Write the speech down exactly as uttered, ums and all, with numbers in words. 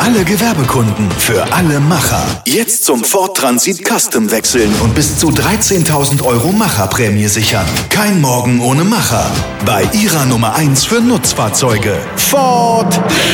alle Gewerbekunden, für alle Macher. Jetzt zum Ford Transit Custom wechseln und bis zu dreizehntausend Euro Macherprämie sichern. Kein Morgen ohne Macher. Bei Ihrer Nummer eins für Nutzfahrzeuge. Ford